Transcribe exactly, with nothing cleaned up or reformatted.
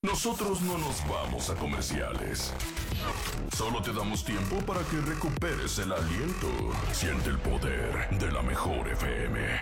Nosotros no nos vamos a comerciales. Solo te damos tiempo para que recuperes el aliento. Siente el poder de la mejor F M.